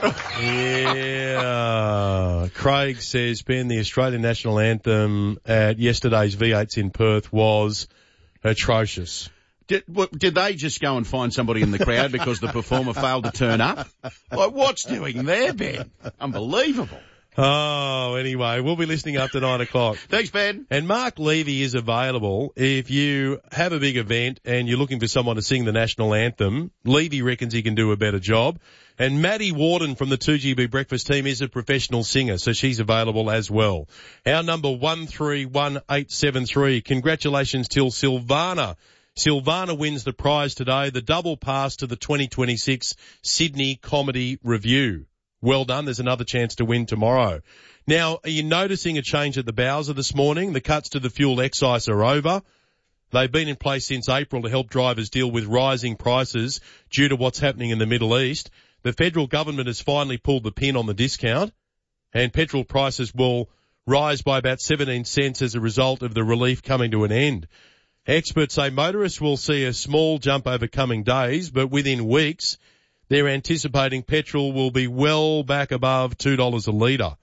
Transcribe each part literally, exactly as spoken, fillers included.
Yeah. Craig says, Ben, the Australian national anthem at yesterday's V eights in Perth was atrocious. Did, what, did they just go and find somebody in the crowd because the performer failed to turn up? Like, what's doing there, Ben? Unbelievable. Oh, anyway, we'll be listening after nine o'clock. Thanks, Ben. And Mark Levy is available. If you have a big event and you're looking for someone to sing the national anthem, Levy reckons he can do a better job. And Maddie Warden from the two G B Breakfast team is a professional singer, so she's available as well. Our number one three one eight seven three. Congratulations till Silvana. Silvana wins the prize today, the double pass to the twenty twenty-six Sydney Comedy Review. Well done. There's another chance to win tomorrow. Now, are you noticing a change at the Bowser this morning? The cuts to the fuel excise are over. They've been in place since April to help drivers deal with rising prices due to what's happening in the Middle East. The federal government has finally pulled the pin on the discount, and petrol prices will rise by about seventeen cents as a result of the relief coming to an end. Experts say motorists will see a small jump over coming days, but within weeks, they're anticipating petrol will be well back above two dollars a litre.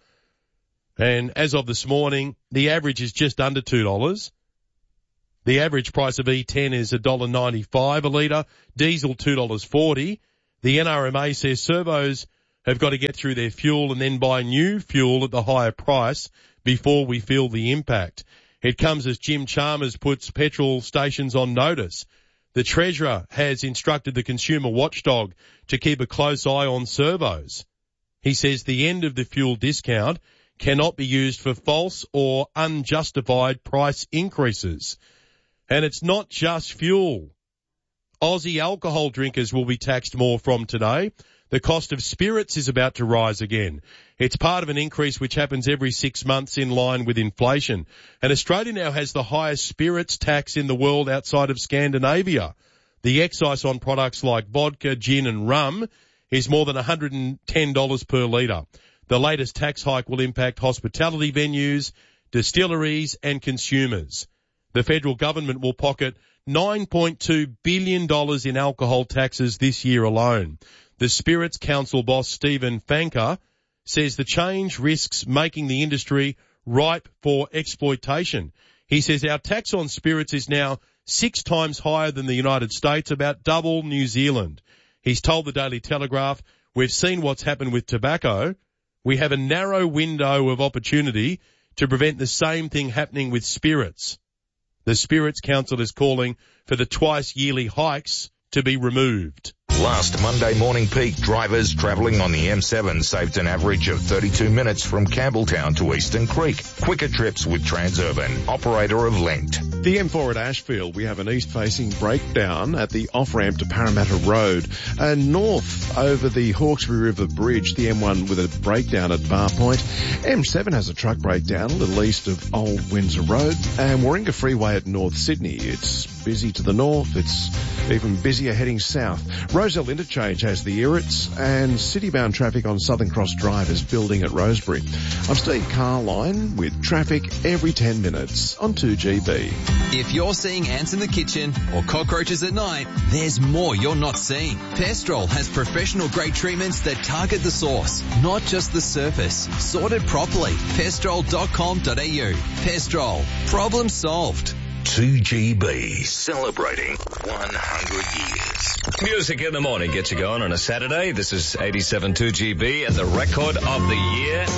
And as of this morning, the average is just under two dollars. The average price of E ten is one dollar ninety-five a litre, diesel two dollars forty. The N R M A says servos have got to get through their fuel and then buy new fuel at the higher price before we feel the impact. It comes as Jim Chalmers puts petrol stations on notice. The Treasurer has instructed the consumer watchdog to keep a close eye on servos. He says the end of the fuel discount cannot be used for false or unjustified price increases. And it's not just fuel. Aussie alcohol drinkers will be taxed more from today. The cost of spirits is about to rise again. It's part of an increase which happens every six months in line with inflation. And Australia now has the highest spirits tax in the world outside of Scandinavia. The excise on products like vodka, gin and rum is more than one hundred ten dollars per litre. The latest tax hike will impact hospitality venues, distilleries and consumers. The federal government will pocket nine point two billion dollars in alcohol taxes this year alone. The Spirits Council boss, Stephen Fanker, says the change risks making the industry ripe for exploitation. He says our tax on spirits is now six times higher than the United States, about double New Zealand. He's told the Daily Telegraph, we've seen what's happened with tobacco. We have a narrow window of opportunity to prevent the same thing happening with spirits. The Spirits Council is calling for the twice yearly hikes to be removed. Last Monday morning peak, drivers travelling on the M seven saved an average of thirty-two minutes from Campbelltown to Eastern Creek. Quicker trips with Transurban, operator of Linked. The M four at Ashfield, we have an east-facing breakdown at the off-ramp to Parramatta Road. And north over the Hawkesbury River Bridge, the M one with a breakdown at Bar Point. M seven has a truck breakdown a little east of Old Windsor Road. And Warringah Freeway at North Sydney. It's busy to the north. It's even busier heading south. Roselle Interchange has the Irrits, and city-bound traffic on Southern Cross Drive is building at Rosebery. I'm Steve Carline with traffic every ten minutes on two G B. If you're seeing ants in the kitchen or cockroaches at night, there's more you're not seeing. Pestrol has professional-grade treatments that target the source, not just the surface. Sorted properly. pestrol dot com dot a u. Pestrol. Problem solved. two G B, celebrating one hundred years. Music in the morning gets you going on a Saturday. This is eighty-seven two G B and the record of the year.